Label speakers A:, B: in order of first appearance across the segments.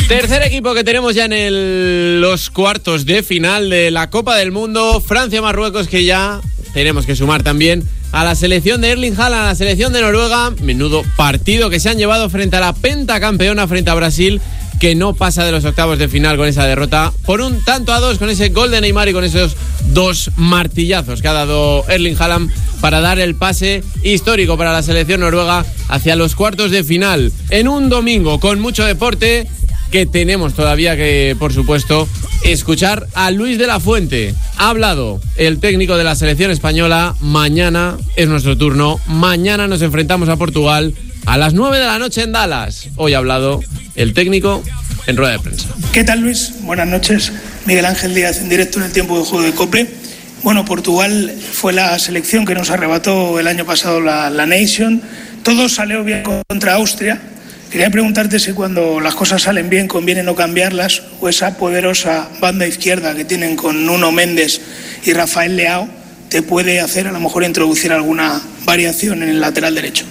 A: Tercer equipo que tenemos ya en los cuartos de final de la Copa del Mundo, Francia-Marruecos, que ya tenemos que sumar también a la selección de Erling Haaland, a la selección de Noruega. Menudo partido que se han llevado frente a la pentacampeona, frente a Brasil, que no pasa de los octavos de final con esa derrota por 1-2, con ese gol de Neymar y con esos 2 martillazos que ha dado Erling Haaland para dar el pase histórico para la selección noruega hacia los cuartos de final. En un domingo con mucho deporte, que tenemos todavía que, por supuesto, escuchar a Luis de la Fuente. Ha hablado el técnico de la selección española. Mañana es nuestro turno. Mañana nos enfrentamos a Portugal a las 9 de la noche en Dallas. Hoy ha hablado el técnico en rueda de prensa.
B: ¿Qué tal, Luis? Buenas noches. Miguel Ángel Díaz en directo en el tiempo de juego de COPE. Bueno, Portugal fue la selección que nos arrebató el año pasado la Nation. Todo salió bien contra Austria. Quería preguntarte si cuando las cosas salen bien conviene no cambiarlas, o esa poderosa banda izquierda que tienen con Nuno Méndez y Rafael Leao te puede hacer a lo mejor introducir alguna variación en el lateral derecho.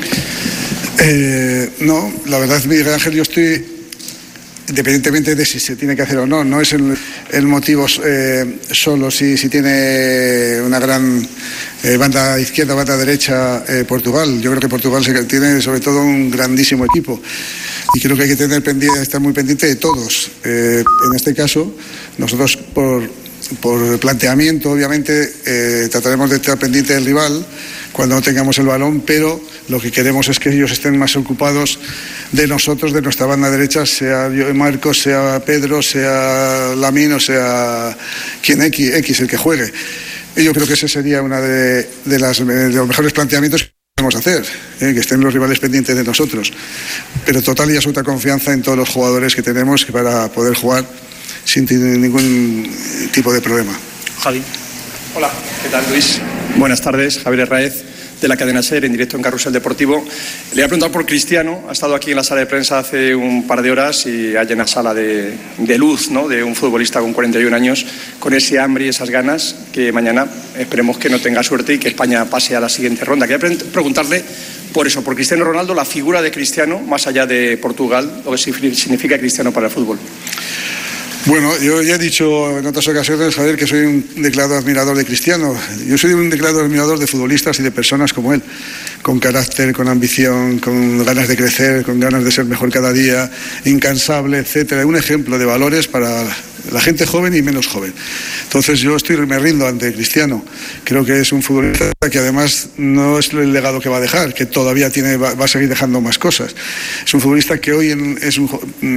C: No, la verdad, Miguel Ángel, yo estoy, independientemente de si se tiene que hacer o no, no es el motivo solo si tiene una gran banda izquierda, banda derecha Portugal. Yo creo que Portugal tiene sobre todo un grandísimo equipo y creo que hay que estar muy pendiente de todos. En este caso, nosotros por planteamiento, obviamente, trataremos de estar pendiente del rival cuando no tengamos el balón, pero lo que queremos es que ellos estén más ocupados de nosotros, de nuestra banda derecha, sea yo, Marcos, sea Pedro, sea Lamine o sea quien X el que juegue. Y yo creo que ese sería uno de los mejores planteamientos que podemos hacer, que estén los rivales pendientes de nosotros. Pero total y absoluta confianza en todos los jugadores que tenemos para poder jugar sin ningún tipo de problema.
D: Javi. Hola, ¿qué tal, Luis? Buenas tardes, Javier Herráez, de la cadena SER, en directo en Carrusel Deportivo. Le voy a preguntar por Cristiano. Ha estado aquí en la sala de prensa hace un par de horas y hay una sala de luz, ¿no?, de un futbolista con 41 años, con ese hambre y esas ganas, que mañana esperemos que no tenga suerte y que España pase a la siguiente ronda. Quería preguntarle por eso, por Cristiano Ronaldo, la figura de Cristiano, más allá de Portugal, lo que significa Cristiano para el fútbol.
C: Bueno, yo ya he dicho en otras ocasiones, Javier, que soy un declarado admirador de Cristiano. Yo soy un declarado admirador de futbolistas y de personas como él, con carácter, con ambición, con ganas de crecer, con ganas de ser mejor cada día, incansable, etcétera. Un ejemplo de valores para la gente joven y menos joven. Entonces yo me rindo ante Cristiano. Creo que es un futbolista que además no es el legado que va a dejar, que todavía va a seguir dejando más cosas. Es un futbolista que hoy es un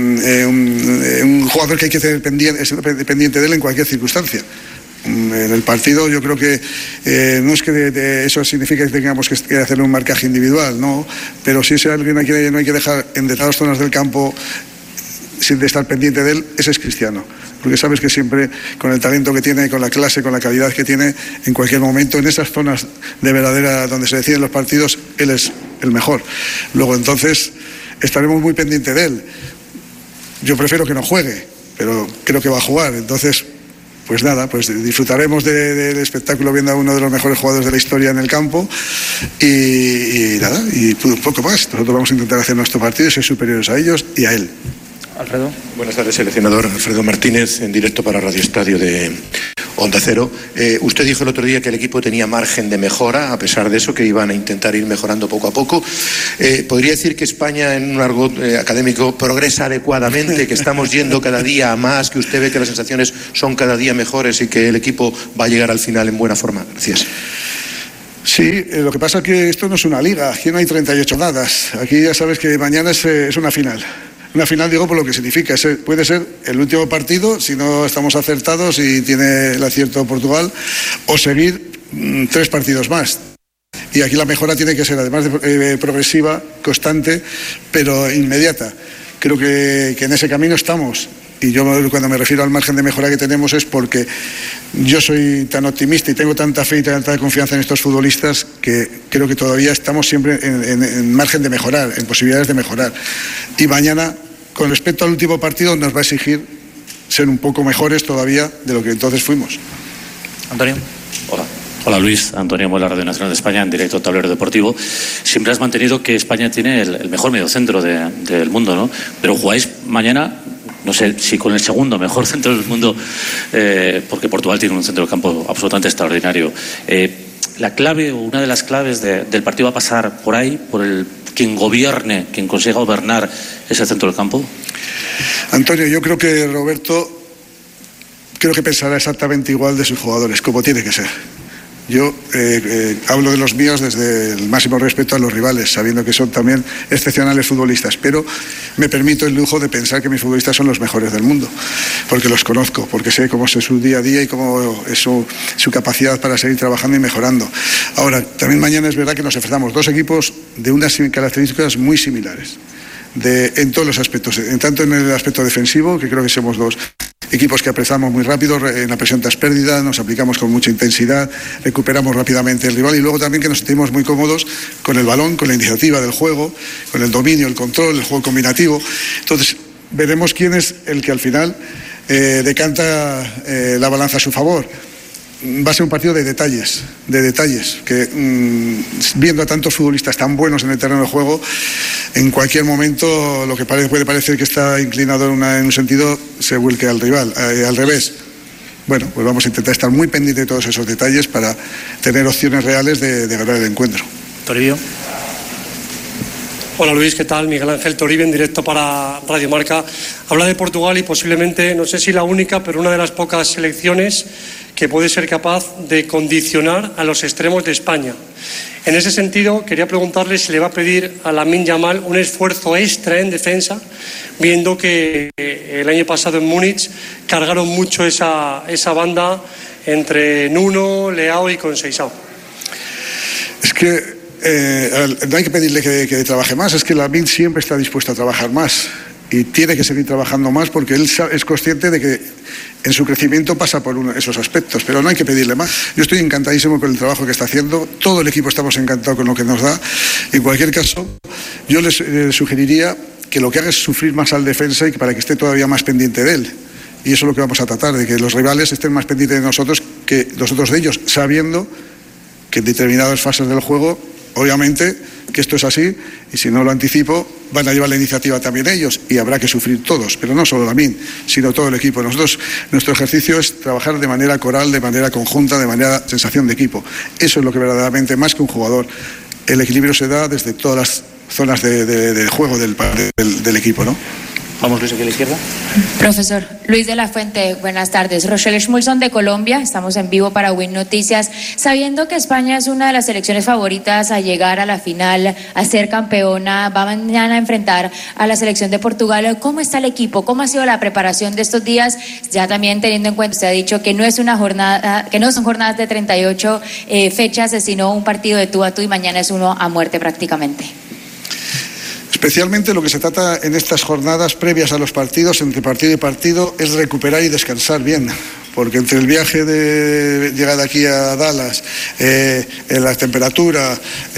C: jugador que hay que ser pendiente de él en cualquier circunstancia. En el partido yo creo que no es que eso significa que tengamos que hacer un marcaje individual, no, pero si es alguien a quien no hay que dejar en determinadas zonas del campo sin estar pendiente de él, ese es Cristiano, porque sabes que siempre con el talento que tiene, con la clase, con la calidad que tiene, en cualquier momento, en esas zonas de verdadera donde se deciden los partidos, él es el mejor. Luego entonces estaremos muy pendientes de él. Yo prefiero que no juegue, pero creo que va a jugar. Entonces, pues nada, pues disfrutaremos del espectáculo viendo a uno de los mejores jugadores de la historia en el campo y nada, y un poco más. Nosotros vamos a intentar hacer nuestro partido y ser superiores a ellos y a él.
D: Alfredo.
E: Buenas tardes, seleccionador Alfredo Martínez, en directo para Radio Estadio de Onda Cero. Usted dijo el otro día que el equipo tenía margen de mejora, a pesar de eso, que iban a intentar ir mejorando poco a poco. ¿Podría decir que España, en un argot académico, progresa adecuadamente, que estamos yendo cada día a más, que usted ve que las sensaciones son cada día mejores y que el equipo va a llegar al final en buena forma? Gracias.
C: Sí, lo que pasa es que esto no es una liga, aquí no hay 38 dadas. Aquí ya sabes que mañana es una final. Una final, digo, por lo que significa. Puede ser el último partido, si no estamos acertados y tiene el acierto Portugal, o seguir 3 partidos más. Y aquí la mejora tiene que ser, además de progresiva, constante, pero inmediata. Creo que en ese camino estamos. Y yo cuando me refiero al margen de mejora que tenemos es porque yo soy tan optimista y tengo tanta fe y tanta confianza en estos futbolistas que creo que todavía estamos siempre en margen de mejorar, en posibilidades de mejorar. Y mañana, con respecto al último partido, nos va a exigir ser un poco mejores todavía de lo que entonces fuimos.
D: Antonio.
F: Hola. Hola Luis, Antonio Mola, Radio Nacional de España, en directo Tablero Deportivo. Siempre has mantenido que España tiene el mejor mediocentro del mundo, ¿no? Pero jugáis mañana no sé si con el segundo mejor centro del mundo, porque Portugal tiene un centro del campo absolutamente extraordinario. La clave, o una de las claves del partido va a pasar por ahí, por quien gobierne, quien consiga gobernar ese centro del campo.
C: Antonio, yo creo que Roberto pensará exactamente igual de sus jugadores, como tiene que ser. Yo hablo de los míos desde el máximo respeto a los rivales, sabiendo que son también excepcionales futbolistas, pero me permito el lujo de pensar que mis futbolistas son los mejores del mundo, porque los conozco, porque sé cómo es su día a día y cómo es su capacidad para seguir trabajando y mejorando. Ahora, también mañana es verdad que nos enfrentamos dos equipos de unas características muy similares, en todos los aspectos, tanto en el aspecto defensivo, que creo que somos dos equipos que apresamos muy rápido, en la presión tras pérdida, nos aplicamos con mucha intensidad, recuperamos rápidamente el rival, y luego también que nos sentimos muy cómodos con el balón, con la iniciativa del juego, con el dominio, el control, el juego combinativo. Entonces veremos quién es el que al final decanta la balanza a su favor. Va a ser un partido de detalles, que viendo a tantos futbolistas tan buenos en el terreno de juego, en cualquier momento lo que puede parecer que está inclinado en un sentido se vuelque al rival, al revés. Bueno, pues vamos a intentar estar muy pendientes de todos esos detalles para tener opciones reales de ganar el encuentro.
G: Toribio. Hola Luis, ¿qué tal? Miguel Ángel Toribio en directo para Radio Marca. Habla de Portugal y posiblemente, no sé si la única, pero una de las pocas selecciones que puede ser capaz de condicionar a los extremos de España. En ese sentido, quería preguntarle si le va a pedir a Lamine Yamal un esfuerzo extra en defensa, viendo que el año pasado en Múnich cargaron mucho esa banda entre Nuno, Leao y Conceição.
C: Es que no hay que pedirle que trabaje más, es que Lamine siempre está dispuesto a trabajar más y tiene que seguir trabajando más, porque él es consciente de que en su crecimiento pasa por esos aspectos, pero no hay que pedirle más. Yo estoy encantadísimo con el trabajo que está haciendo, todo el equipo estamos encantados con lo que nos da. En cualquier caso, yo les sugeriría que lo que haga es sufrir más al defensa, y que para que esté todavía más pendiente de él. Y eso es lo que vamos a tratar, de que los rivales estén más pendientes de nosotros que nosotros de ellos, sabiendo que en determinadas fases del juego, obviamente que esto es así, y si no lo anticipo, van a llevar la iniciativa también ellos, y habrá que sufrir todos, pero no solo Lamine, sino todo el equipo. Nuestro ejercicio es trabajar de manera coral, de manera conjunta, de manera sensación de equipo. Eso es lo que verdaderamente, más que un jugador, el equilibrio se da desde todas las zonas de juego del equipo, ¿no?
G: Vamos, Luis, aquí a la izquierda.
H: Profesor Luis de la Fuente, buenas tardes. Rochelle Schmulson de Colombia, estamos en vivo para Win Noticias. Sabiendo que España es una de las selecciones favoritas a llegar a la final, a ser campeona, va mañana a enfrentar a la selección de Portugal. ¿Cómo está el equipo? ¿Cómo ha sido la preparación de estos días? Ya también teniendo en cuenta, usted ha dicho que no es una jornada, que no son jornadas de 38 fechas, sino un partido de tú a tú, y mañana es uno a muerte prácticamente.
C: Especialmente lo que se trata en estas jornadas previas a los partidos, entre partido y partido, es recuperar y descansar bien, porque entre el viaje de llegada aquí a Dallas, la temperatura,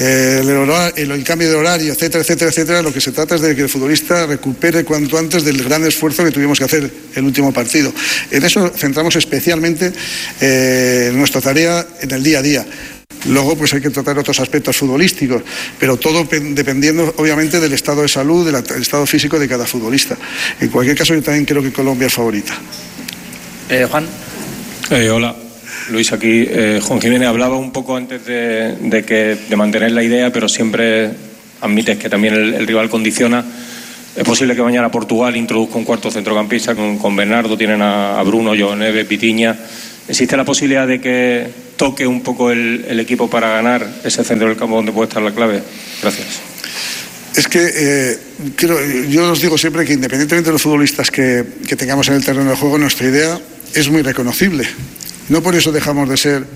C: el cambio de horario, etcétera, etcétera, etcétera, lo que se trata es de que el futbolista recupere cuanto antes del gran esfuerzo que tuvimos que hacer el último partido. En eso centramos especialmente nuestra tarea en el día a día. Luego pues hay que tratar otros aspectos futbolísticos, pero todo dependiendo obviamente del estado de salud, del estado físico de cada futbolista. En cualquier caso, yo también creo que Colombia es favorita.
G: Juan.
I: Hola, Luis, aquí. Juan Jiménez hablaba un poco antes de mantener la idea, pero siempre admites que también el rival condiciona. Es posible que mañana Portugal introduzca un cuarto centrocampista con Bernardo, tienen a Bruno, João Neves, Vitinha. ¿Existe la posibilidad de que toque un poco el equipo para ganar ese centro del campo donde puede estar la clave? Gracias.
C: Es que yo os digo siempre que independientemente de los futbolistas que tengamos en el terreno de juego, nuestra idea es muy reconocible. No por eso dejamos de ser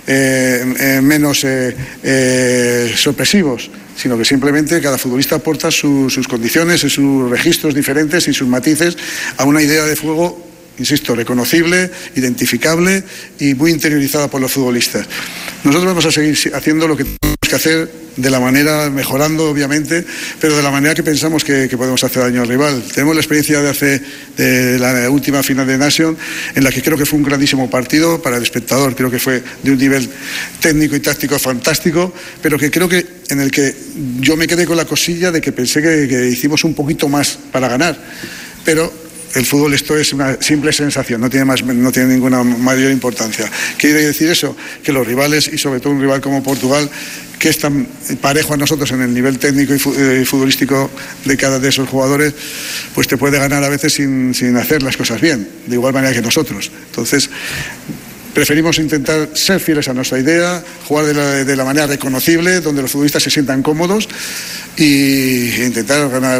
C: menos sorpresivos, sino que simplemente cada futbolista aporta sus condiciones, sus registros diferentes y sus matices a una idea de juego, insisto, reconocible, identificable y muy interiorizada por los futbolistas. Nosotros vamos a seguir haciendo lo que tenemos que hacer, de la manera, mejorando obviamente, pero de la manera que pensamos que podemos hacer daño al rival. Tenemos la experiencia de la última final de Nation, en la que creo que fue un grandísimo partido para el espectador. Creo que fue de un nivel técnico y táctico fantástico, pero que creo que en el que yo me quedé con la cosilla de que pensé que hicimos un poquito más para ganar, pero el fútbol esto es una simple sensación, no tiene ninguna mayor importancia. ¿Quiere decir eso? Que los rivales, y sobre todo un rival como Portugal, que es tan parejo a nosotros en el nivel técnico y futbolístico de cada de esos jugadores, pues te puede ganar a veces sin hacer las cosas bien, de igual manera que nosotros. Entonces, preferimos intentar ser fieles a nuestra idea, jugar de la manera reconocible, donde los futbolistas se sientan cómodos, y intentar ganar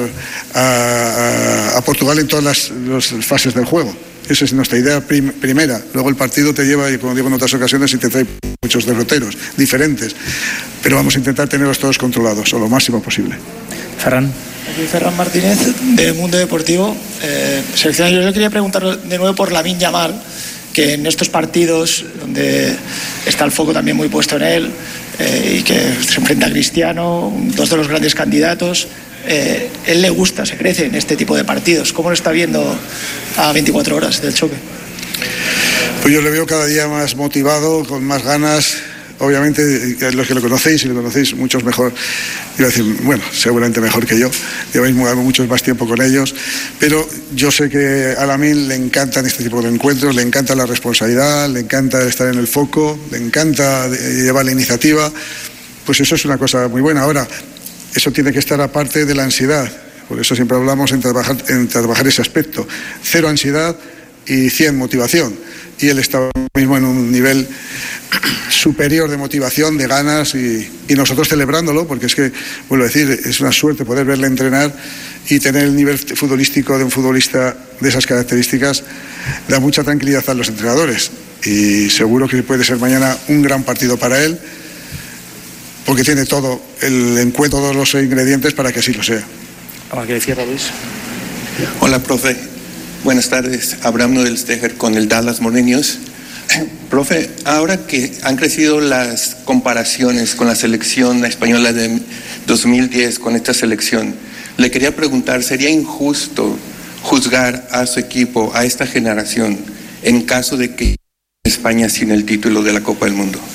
C: a Portugal en todas las fases del juego. Esa es nuestra idea primera. Luego el partido te lleva, y como digo en otras ocasiones, y te trae muchos derroteros diferentes, pero vamos a intentar tenerlos todos controlados o lo máximo posible.
J: Ferran. Aquí Ferran Martínez, de Mundo Deportivo. Seleccionador, yo le quería preguntar de nuevo por Lamine Yamal, que en estos partidos donde está el foco también muy puesto en él, y que se enfrenta a Cristiano, dos de los grandes candidatos, él le gusta, se crece en este tipo de partidos. ¿Cómo lo está viendo a 24 horas del choque?
C: Pues yo le veo cada día más motivado, con más ganas. Obviamente, los que lo conocéis, y lo conocéis muchos mejor, iba a decir, bueno, seguramente mejor que yo, lleváis mucho más tiempo con ellos, pero yo sé que a Lamine le encantan este tipo de encuentros, le encanta la responsabilidad, le encanta estar en el foco, le encanta llevar la iniciativa, pues eso es una cosa muy buena. Ahora, eso tiene que estar aparte de la ansiedad, por eso siempre hablamos en trabajar ese aspecto. 0 ansiedad y 100 motivación, y él está mismo en un nivel superior de motivación, de ganas, y nosotros celebrándolo, porque es que, vuelvo a decir, es una suerte poder verle entrenar y tener el nivel futbolístico de un futbolista de esas características. Da mucha tranquilidad a los entrenadores, y seguro que puede ser mañana un gran partido para él, porque tiene todo el encuentro, todos los ingredientes para que así lo sea.
J: Ahora que cierra Luis.
K: Hola, profe. Buenas tardes. Abraham Nodelsteger con el Dallas Morning News. Profe, ahora que han crecido las comparaciones con la selección española de 2010 con esta selección, le quería preguntar, ¿sería injusto juzgar a su equipo, a esta generación, en caso de que España sin el título de la Copa del Mundo?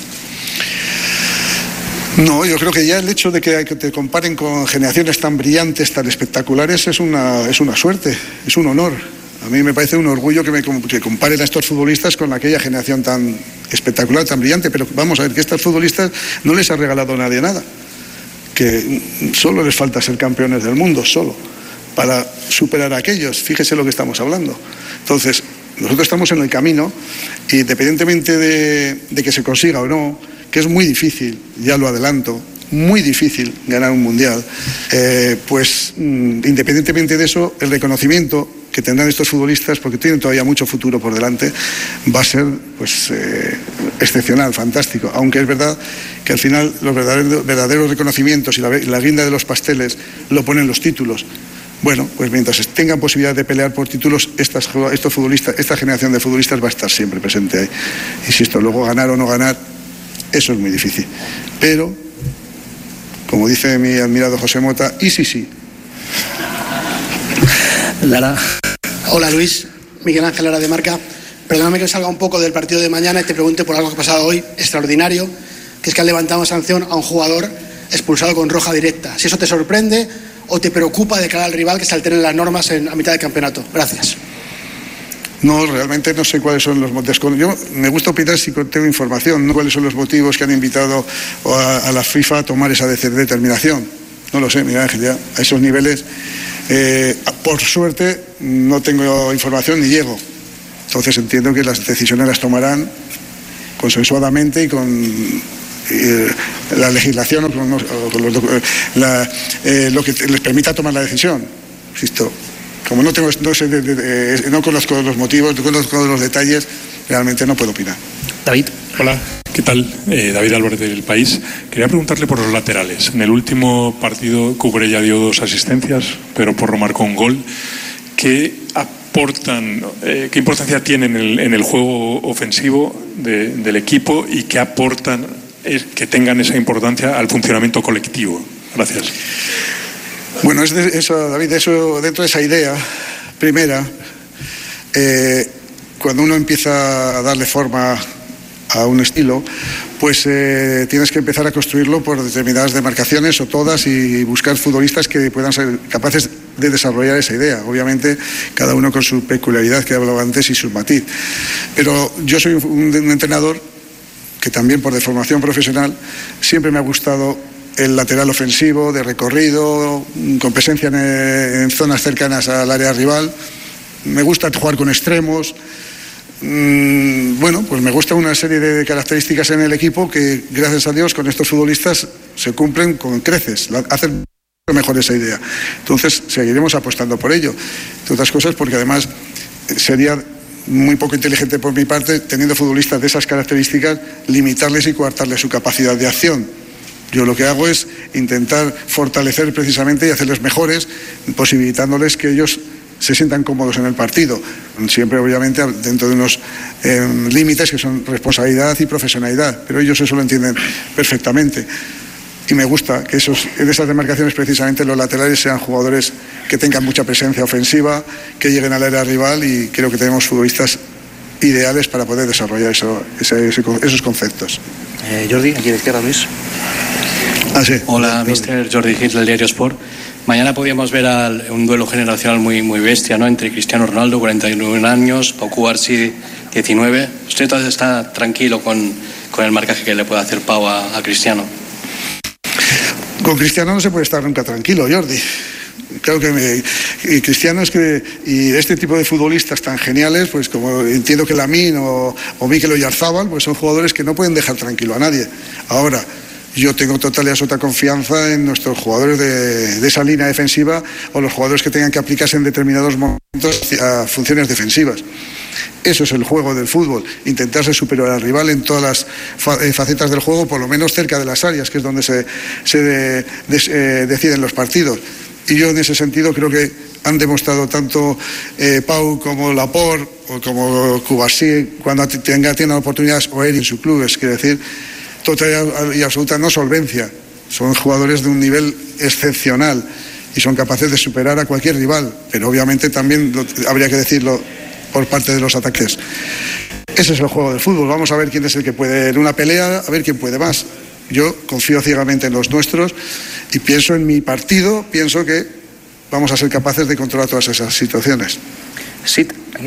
C: No, yo creo que ya el hecho de que te comparen con generaciones tan brillantes, tan espectaculares, es una suerte, es un honor. A mí me parece un orgullo que comparen a estos futbolistas con aquella generación tan espectacular, tan brillante, pero vamos a ver que estos futbolistas no les ha regalado nadie nada, que solo les falta ser campeones del mundo, solo, para superar a aquellos. Fíjese lo que estamos hablando. Entonces, nosotros estamos en el camino, y independientemente de que se consiga o no, que es muy difícil, ya lo adelanto, muy difícil ganar un mundial, pues independientemente de eso, el reconocimiento que tendrán estos futbolistas, porque tienen todavía mucho futuro por delante, va a ser pues excepcional, fantástico. Aunque es verdad que al final los verdaderos reconocimientos y la guinda de los pasteles lo ponen los títulos. Bueno, pues mientras tengan posibilidad de pelear por títulos, estos futbolistas, esta generación de futbolistas va a estar siempre presente ahí. Insisto, luego ganar o no ganar, eso es muy difícil. Pero, como dice mi admirado José Mota, y sí.
J: Lara.
L: Hola Luis, Miguel Ángel Lara de Marca. Perdóname que salga un poco del partido de mañana y te pregunte por algo que ha pasado hoy, extraordinario, que es que han levantado sanción a un jugador expulsado con roja directa. Si eso te sorprende o te preocupa de cara al rival que se alteren las normas a mitad de campeonato. Gracias.
C: No, realmente no sé cuáles son los motivos. Yo me gusta opinar si tengo información, no cuáles son los motivos que han invitado a la FIFA a tomar esa determinación. No lo sé, Miguel Ángel, ya a esos niveles. Por suerte no tengo información ni llego. Entonces entiendo que las decisiones las tomarán consensuadamente y con la legislación o con lo que les permita tomar la decisión. Insisto, como no conozco los motivos, no conozco los detalles, realmente no puedo opinar.
J: David.
M: Hola, ¿qué tal? David Álvarez del País. Quería preguntarle por los laterales. En el último partido Cucurella dio 2 asistencias, pero Porro marcó un gol. ¿Qué aportan, qué importancia tienen en el juego ofensivo del equipo y qué aportan que tengan esa importancia al funcionamiento colectivo? Gracias.
C: Bueno, David, eso dentro de esa idea primera, cuando uno empieza a darle forma a un estilo, pues tienes que empezar a construirlo por determinadas demarcaciones o todas y buscar futbolistas que puedan ser capaces de desarrollar esa idea. Obviamente, cada uno con su peculiaridad que he hablado antes y su matiz. Pero yo soy un entrenador que también por deformación profesional siempre me ha gustado el lateral ofensivo, de recorrido, con presencia en zonas cercanas al área rival. Me gusta jugar con extremos. Bueno, pues me gusta una serie de características en el equipo que, gracias a Dios, con estos futbolistas se cumplen con creces, hacen mejor esa idea. Entonces seguiremos apostando por ello, entre otras cosas porque además sería muy poco inteligente por mi parte, teniendo futbolistas de esas características, limitarles y coartarles su capacidad de acción. Yo lo que hago es intentar fortalecer precisamente y hacerles mejores, posibilitándoles que ellos se sientan cómodos en el partido, siempre obviamente dentro de unos límites que son responsabilidad y profesionalidad, pero ellos eso lo entienden perfectamente. Y me gusta que en esas demarcaciones precisamente los laterales sean jugadores que tengan mucha presencia ofensiva, que lleguen al área rival, y creo que tenemos futbolistas ideales para poder desarrollar esos conceptos.
N: Jordi, aquí a la izquierda, Luis.
C: Sí.
N: Hola, Mr. Jordi Hit del Diario Sport. Mañana podíamos ver un duelo generacional muy bestia, ¿no? Entre Cristiano Ronaldo, 41 años, Pau Cubarsí, 19. ¿Usted todavía está tranquilo con el marcaje que le puede hacer Pau a Cristiano?
C: Con Cristiano no se puede estar nunca tranquilo, Jordi. Claro que Cristiano y este tipo de futbolistas tan geniales, pues como entiendo que Lamine o Mikel Oyarzabal, pues son jugadores que no pueden dejar tranquilo a nadie. Ahora, yo tengo total y absoluta confianza en nuestros jugadores de esa línea defensiva, o los jugadores que tengan que aplicarse en determinados momentos a funciones defensivas. Eso es el juego del fútbol, intentarse superar al rival en todas las facetas del juego, por lo menos cerca de las áreas, que es donde se deciden los partidos. Y yo en ese sentido creo que han demostrado tanto Pau como Laporte o como Cubarsí, cuando tienen oportunidades, o él en su club, es decir, total y absoluta no solvencia. Son jugadores de un nivel excepcional y son capaces de superar a cualquier rival, pero obviamente también habría que decirlo por parte de los ataques. Ese es el juego del fútbol. Vamos a ver quién es el que puede en una pelea, a ver quién puede más. Yo confío ciegamente en los nuestros y pienso en mi partido, pienso que vamos a ser capaces de controlar todas esas situaciones.
N: Sí,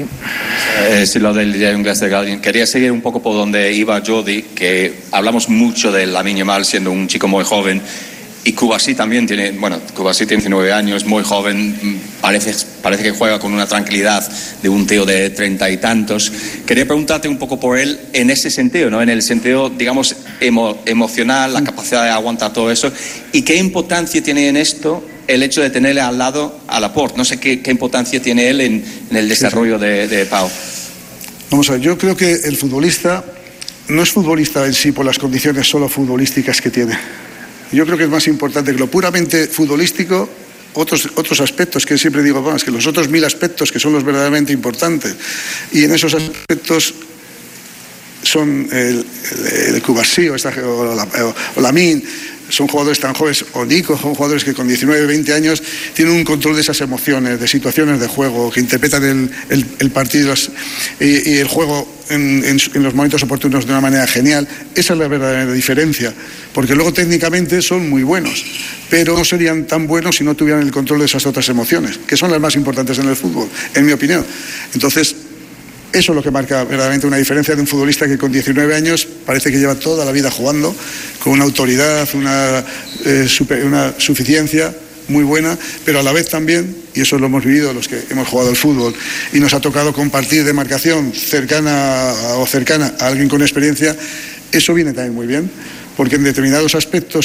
O: sí, lo del diario inglés de Guardian. Quería seguir un poco por donde iba Jordi, que hablamos mucho de Lamine Yamal siendo un chico muy joven, y Cubarsí también tiene, Cubarsí tiene 19 años, muy joven, parece que juega con una tranquilidad de un tío de 30 y tantos. Quería preguntarte un poco por él en ese sentido, ¿no? En el sentido, digamos, emocional, la capacidad de aguantar todo eso, y qué importancia tiene en esto el hecho de tenerle al lado a Laporte. No sé qué importancia tiene él en el desarrollo de Pau.
C: Vamos a ver, yo creo que el futbolista no es futbolista en sí por las condiciones solo futbolísticas que tiene. Yo creo que es más importante que lo puramente futbolístico, otros aspectos que siempre digo más, que los otros 1000 aspectos que son los verdaderamente importantes. Y en esos aspectos son el Cubarsí o Lamine, son jugadores tan jóvenes, o Nico, son jugadores que con 19, 20 años tienen un control de esas emociones, de situaciones de juego, que interpretan el partido y el juego en los momentos oportunos de una manera genial. Esa es la verdadera diferencia, porque luego técnicamente son muy buenos, pero no serían tan buenos si no tuvieran el control de esas otras emociones, que son las más importantes en el fútbol, en mi opinión. Entonces, eso es lo que marca verdaderamente una diferencia de un futbolista que con 19 años parece que lleva toda la vida jugando, con una autoridad, una suficiencia muy buena, pero a la vez también, y eso lo hemos vivido los que hemos jugado al fútbol, y nos ha tocado compartir demarcación cercana a alguien con experiencia, eso viene también muy bien, porque en determinados aspectos,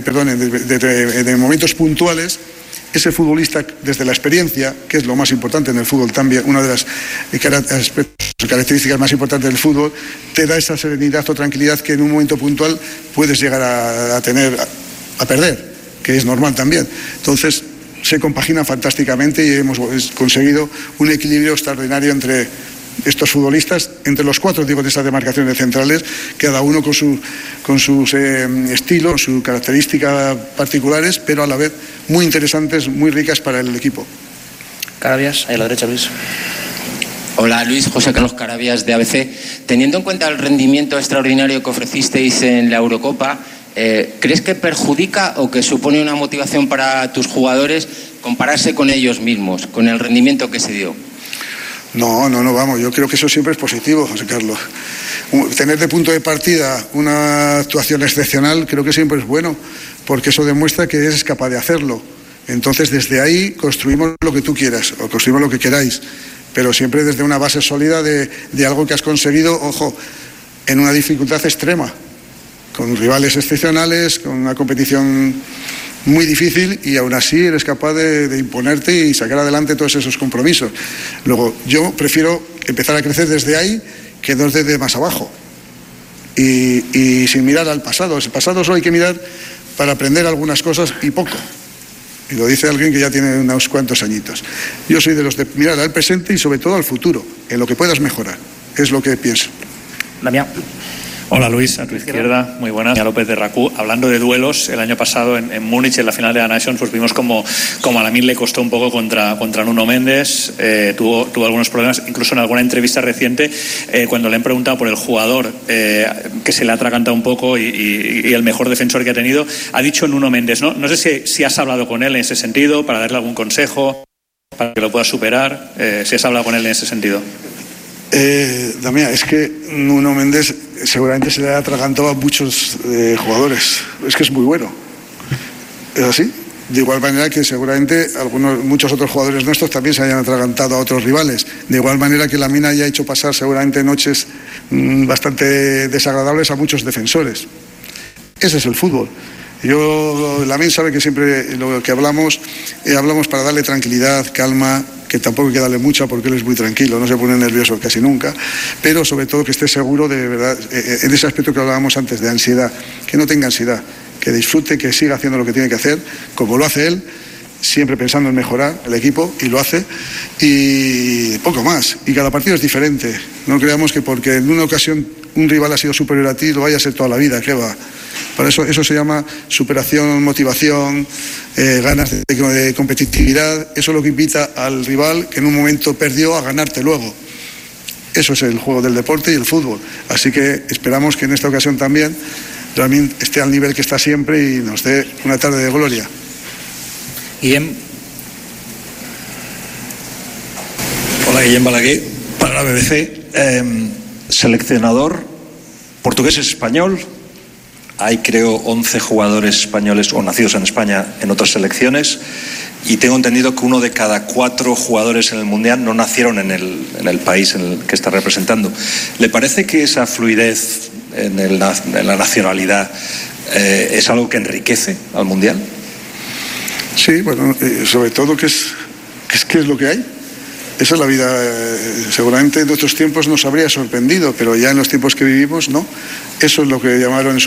C: en momentos puntuales, ese futbolista, desde la experiencia, que es lo más importante en el fútbol también, una de las características más importantes del fútbol, te da esa serenidad o tranquilidad que en un momento puntual puedes llegar a perder, que es normal también. Entonces, se compagina fantásticamente y hemos conseguido un equilibrio extraordinario entre estos futbolistas, entre los 4, de esas demarcaciones centrales, cada uno con sus estilos, con sus características particulares, pero a la vez muy interesantes, muy ricas para el equipo.
N: Carabias, ahí a la derecha, Luis.
P: Hola, Luis, José Carlos Carabias, de ABC. Teniendo en cuenta el rendimiento extraordinario que ofrecisteis en la Eurocopa, ¿crees que perjudica o que supone una motivación para tus jugadores compararse con ellos mismos, con el rendimiento que se dio.
C: No, vamos, yo creo que eso siempre es positivo, José Carlos. Tener de punto de partida una actuación excepcional creo que siempre es bueno, porque eso demuestra que eres capaz de hacerlo. Entonces, desde ahí construimos lo que tú quieras, o construimos lo que queráis, pero siempre desde una base sólida de algo que has conseguido, ojo, en una dificultad extrema, con rivales excepcionales, con una competición muy difícil, y aún así eres capaz de imponerte y sacar adelante todos esos compromisos. Luego, yo prefiero empezar a crecer desde ahí que no desde más abajo, y sin mirar al pasado. El pasado solo hay que mirar para aprender algunas cosas y poco, y lo dice alguien que ya tiene unos cuantos añitos. Yo soy de los de mirar al presente y sobre todo al futuro, en lo que puedas mejorar, es lo que pienso.
Q: Damián. Hola Luis, a tu izquierda, muy buenas. Damián López de RACU. Hablando de duelos, el año pasado en Múnich, en la final de la Nations, pues vimos como a Lamine le costó un poco contra Nuno Méndez, tuvo algunos problemas, incluso en alguna entrevista reciente, cuando le han preguntado por el jugador que se le ha atragantado un poco y el mejor defensor que ha tenido, ha dicho Nuno Méndez, ¿no? No sé si has hablado con él en ese sentido, para darle algún consejo, para que lo pueda superar, si has hablado con él en ese sentido.
C: Damián, es que Nuno Méndez seguramente se le ha atragantado a muchos jugadores. Es que es muy bueno. Es así. De igual manera que seguramente muchos otros jugadores nuestros también se hayan atragantado a otros rivales. De igual manera que Lamine haya hecho pasar seguramente noches bastante desagradables a muchos defensores. Ese es el fútbol. Lamine sabe que siempre lo que hablamos para darle tranquilidad, calma, que tampoco hay que darle mucha porque él es muy tranquilo, no se pone nervioso casi nunca, pero sobre todo que esté seguro de verdad, en ese aspecto que hablábamos antes de ansiedad, que no tenga ansiedad, que disfrute, que siga haciendo lo que tiene que hacer, como lo hace él, siempre pensando en mejorar el equipo, y lo hace, y poco más. Y cada partido es diferente. No creamos que porque en una ocasión un rival ha sido superior a ti, lo vaya a ser toda la vida, ¿qué va? Para eso se llama superación, motivación, ganas de competitividad. Eso es lo que invita al rival que en un momento perdió a ganarte luego. Eso es el juego del deporte y el fútbol. Así que esperamos que en esta ocasión también esté al nivel que está siempre y nos dé una tarde de gloria.
Q: Guillem.
R: Hola, Guillem Balaguer, para la BBC. Seleccionador portugués-español. Hay, creo, 11 jugadores españoles o nacidos en España en otras selecciones, y tengo entendido que 1 de cada 4 jugadores en el Mundial no nacieron en el país en el que está representando. ¿Le parece que esa fluidez en la nacionalidad es algo que enriquece al Mundial?
C: Sí, bueno, sobre todo que es lo que hay. Esa es la vida. Seguramente en otros tiempos nos habría sorprendido, pero ya en los tiempos que vivimos, no. Eso es lo que llamaron en su